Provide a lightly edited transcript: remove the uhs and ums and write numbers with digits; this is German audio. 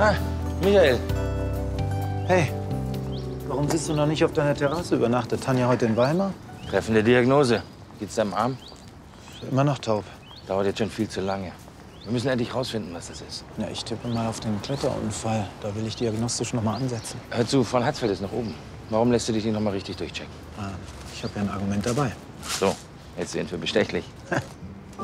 Ah, Michael. Hey, warum sitzt du noch nicht auf deiner Terrasse übernachtet? Tanja heute in Weimar? Treffende Diagnose. Geht's deinem Arm? Immer noch taub. Dauert jetzt schon viel zu lange. Wir müssen endlich rausfinden, was das ist. Ja, ich tippe mal auf den Kletterunfall. Da will ich diagnostisch noch mal ansetzen. Hör zu, von Hatzfeld ist nach oben. Warum lässt du dich nicht noch mal richtig durchchecken? Ich habe ja ein Argument dabei. So, jetzt sind wir bestechlich.